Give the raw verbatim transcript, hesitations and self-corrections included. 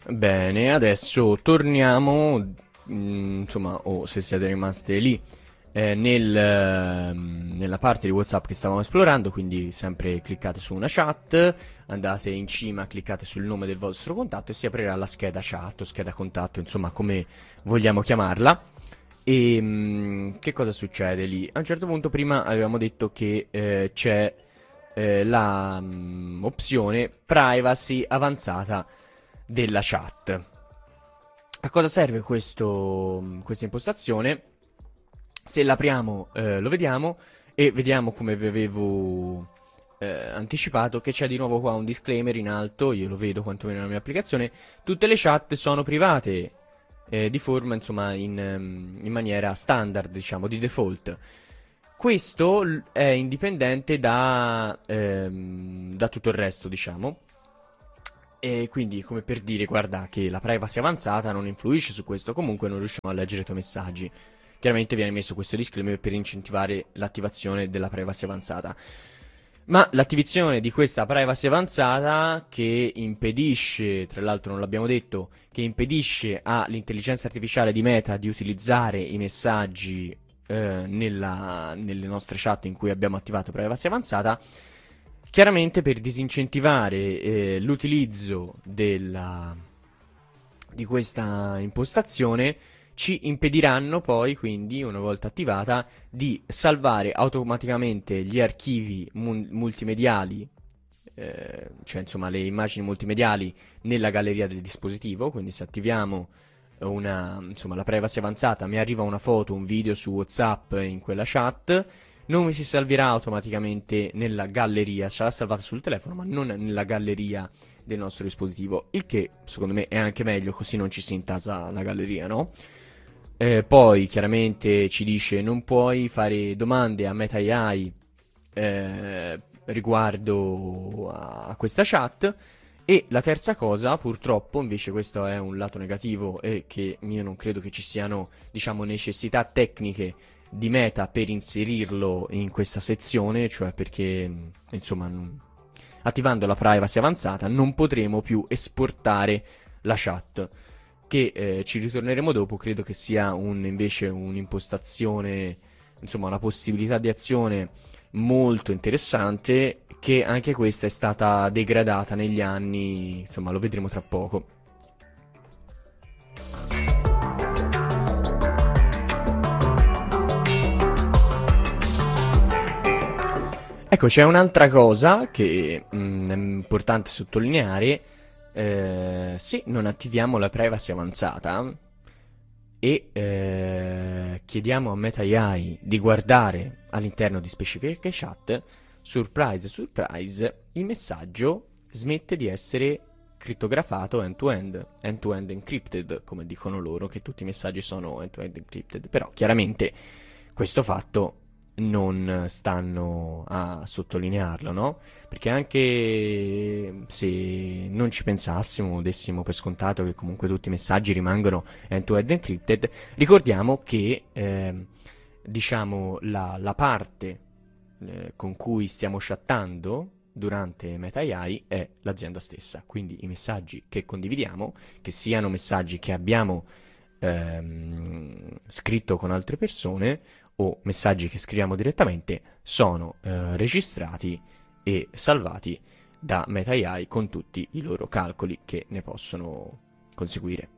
Bene, adesso torniamo, mm, insomma, o se siete rimaste lì, eh, nel, ehm, nella parte di WhatsApp che stavamo esplorando, quindi sempre cliccate su una chat, andate in cima, cliccate sul nome del vostro contatto e si aprirà la scheda chat o scheda contatto, insomma, come vogliamo chiamarla. E mm, che cosa succede lì? A un certo punto prima avevamo detto che eh, c'è eh, la mm, opzione privacy avanzata della chat. A cosa serve questo, questa impostazione? Se l'apriamo eh, lo vediamo e vediamo come vi avevo eh, anticipato che c'è di nuovo qua un disclaimer in alto, io lo vedo quantomeno nella mia applicazione, tutte le chat sono private eh, di forma insomma in, ehm, in maniera standard, diciamo, di default. Questo l- è indipendente da, ehm, da tutto il resto, diciamo. E quindi, come per dire, guarda che la privacy avanzata non influisce su questo, comunque non riusciamo a leggere i tuoi messaggi. Chiaramente viene messo questo disclaimer per incentivare l'attivazione della privacy avanzata. Ma l'attivazione di questa privacy avanzata che impedisce, tra l'altro non l'abbiamo detto, che impedisce all'intelligenza artificiale di Meta di utilizzare i messaggi eh, nella- nelle nostre chat in cui abbiamo attivato privacy avanzata, chiaramente per disincentivare eh, l'utilizzo della, di questa impostazione ci impediranno poi, quindi, una volta attivata, di salvare automaticamente gli archivi mun- multimediali, eh, cioè insomma le immagini multimediali nella galleria del dispositivo, quindi se attiviamo una, insomma, la privacy avanzata, mi arriva una foto, un video su WhatsApp in quella chat, non mi si salverà automaticamente nella galleria, sarà salvata sul telefono, ma non nella galleria del nostro dispositivo, il che secondo me è anche meglio, così non ci si intasa la galleria, no? Eh, poi chiaramente ci dice non puoi fare domande a Meta A I eh, riguardo a, a questa chat. E la terza cosa, purtroppo, invece questo è un lato negativo e che io non credo che ci siano, diciamo, necessità tecniche di Meta per inserirlo in questa sezione, cioè perché, mh, insomma, n- attivando la privacy avanzata non potremo più esportare la chat, che eh, ci ritorneremo dopo, credo che sia un, invece un'impostazione, insomma, una possibilità di azione molto interessante, che anche questa è stata degradata negli anni, insomma, lo vedremo tra poco. Ecco, c'è un'altra cosa che mm, è importante sottolineare. Eh, se non attiviamo la privacy avanzata e eh, chiediamo a Meta A I di guardare all'interno di specifiche chat, surprise, surprise, il messaggio smette di essere crittografato end-to-end, end-to-end encrypted, come dicono loro, che tutti i messaggi sono end-to-end encrypted, però chiaramente questo fatto non stanno a sottolinearlo, no? Perché anche se non ci pensassimo, dessimo per scontato che comunque tutti i messaggi rimangono end-to-end encrypted, ricordiamo che ehm, diciamo la, la parte eh, con cui stiamo chattando durante Meta A I è l'azienda stessa, quindi i messaggi che condividiamo, che siano messaggi che abbiamo ehm, scritto con altre persone o messaggi che scriviamo direttamente, sono eh, registrati e salvati da Meta A I con tutti i loro calcoli che ne possono conseguire.